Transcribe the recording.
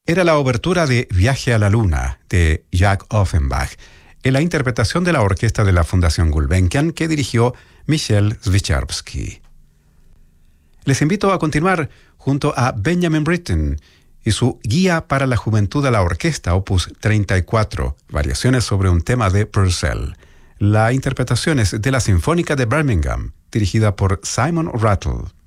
Era la obertura de Viaje a la Luna, de Jacques Offenbach, en la interpretación de la orquesta de la Fundación Gulbenkian que dirigió Michel Zwycięski. Les invito a continuar junto a Benjamin Britten y su Guía para la Juventud a la Orquesta, opus 34, variaciones sobre un tema de Purcell. La interpretación es de la Sinfónica de Birmingham, dirigida por Simon Rattle.